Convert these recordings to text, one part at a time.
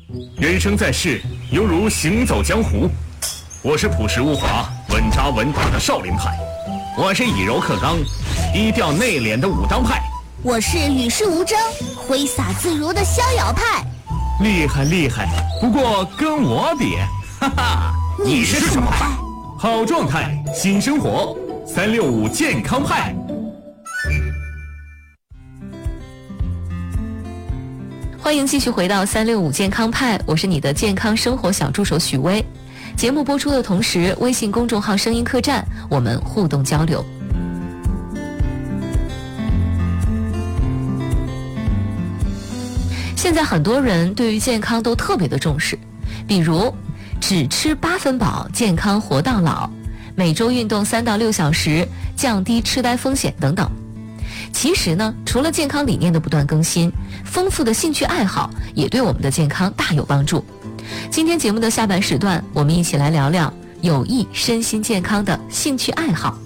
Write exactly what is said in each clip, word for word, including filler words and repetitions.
人生在世，犹如行走江湖。我是朴实无华、稳扎稳打的少林派，我是以柔克刚、低调内敛的武当派， 我是与世无争、挥洒自如的逍遥派。 厉害厉害，不过跟我比，哈哈， 你是什么派？ 好状态，新生活，三六五健康派。 欢迎继续回到三六五健康派，我是你的健康生活小助手许巍。节目播出的同时，微信公众号声音客栈，我们互动交流。现在很多人对于健康都特别的重视，比如只吃八分饱，健康活到老，每周运动三到六小时，降低痴呆风险等等。其实呢，除了健康理念的不断更新，丰富的兴趣爱好也对我们的健康大有帮助。今天节目的下半时段，我们一起来聊聊有益身心健康的兴趣爱好。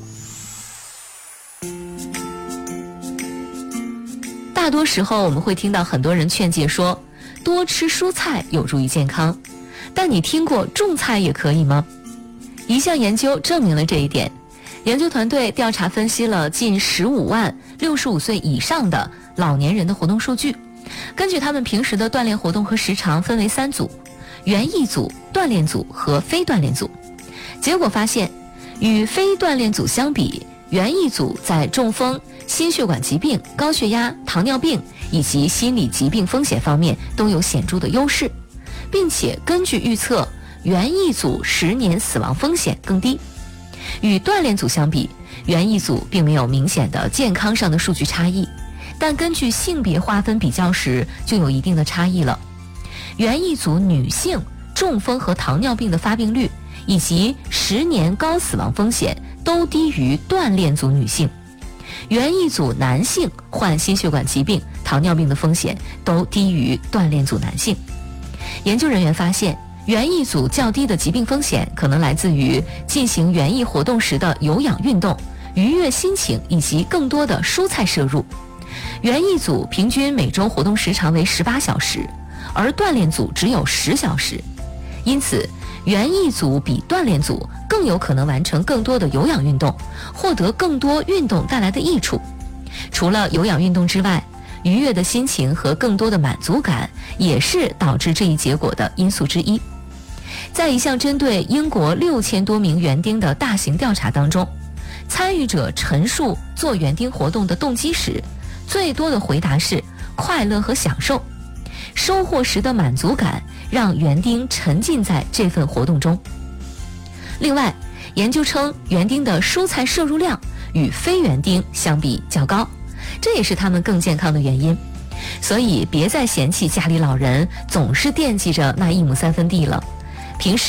大多时候我们会听到很多人劝诫说，多吃蔬菜有助于健康，但你听过种菜也可以吗？一项研究证明了这一点。研究团队调查分析了近十五万六十五岁以上的老年人的活动数据，根据他们平时的锻炼活动和时长分为三组：园艺组、锻炼组和非锻炼组。结果发现，与非锻炼组相比，园艺组在中风、心血管疾病、高血压、糖尿病以及心理疾病风险方面都有显著的优势，并且根据预测，园艺组十年死亡风险更低。与锻炼组相比，园艺组并没有明显的健康上的数据差异，但根据性别划分比较时就有一定的差异了。园艺组女性中风和糖尿病的发病率以及十年高死亡风险都低于锻炼组女性，园艺组男性患心血管疾病、糖尿病的风险都低于锻炼组男性。研究人员发现，园艺组较低的疾病风险可能来自于进行园艺活动时的有氧运动、愉悦心情以及更多的蔬菜摄入。园艺组平均每周活动时长为十八小时，而锻炼组只有十小时。因此，园艺组比锻炼组更有可能完成更多的有氧运动，获得更多运动带来的益处。除了有氧运动之外，愉悦的心情和更多的满足感也是导致这一结果的因素之一。在一项针对英国六千多名园丁的大型调查当中，参与者陈述做园丁活动的动机时，最多的回答是快乐和享受。收获时的满足感让园丁沉浸在这份活动中。另外，研究称园丁的蔬菜摄入量与非园丁相比较高，这也是他们更健康的原因。所以别再嫌弃家里老人总是惦记着那一亩三分地了。平时